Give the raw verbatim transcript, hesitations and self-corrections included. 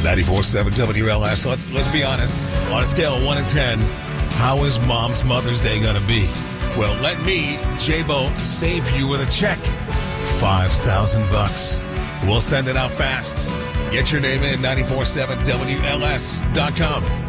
ninety-four point seven W L S. Let's, let's be honest. On a scale of one to ten, how is Mom's Mother's Day going to be? Well, let me, J-Bo, save you with a check. five thousand bucks. We'll send it out fast. Get your name in, ninety-four point seven W L S dot com.